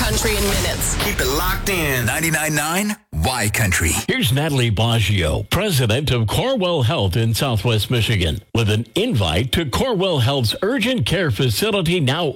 country in minutes. Keep it locked in. 99.9 Y Country. Here's Natalie Baggio, president of Corewell Health in Southwest Michigan, with an invite to Corewell Health's urgent care facility now